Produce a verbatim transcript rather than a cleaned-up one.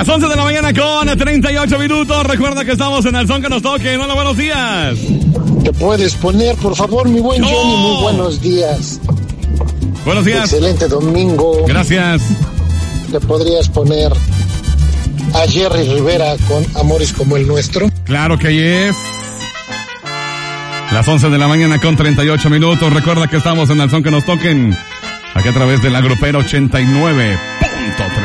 Las once de la mañana con treinta y ocho minutos. Recuerda que estamos en el son que nos toque. Hola, buenos días. ¿Te puedes poner, por favor, mi buen ¡No! Johnny? Muy buenos días. Buenos días. Excelente domingo. Gracias. ¿Te podrías poner a Jerry Rivera con Amores como el nuestro? Claro que es. Las once de la mañana con treinta y ocho minutos. Recuerda que estamos en el son que nos toquen. Aquí a través de la grupera ochenta y nueve punto tres.